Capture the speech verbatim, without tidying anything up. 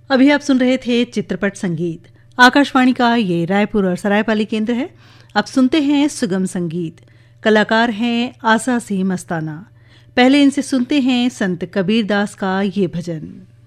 अभी आप सुन रहे थे चित्रपट संगीत। आकाशवाणी का ये रायपुर और सरायपाली केंद्र है। अब सुनते हैं सुगम संगीत। कलाकार हैं आसा सिंह मस्ताना। पहले इनसे सुनते हैं संत कबीरदास का ये भजन।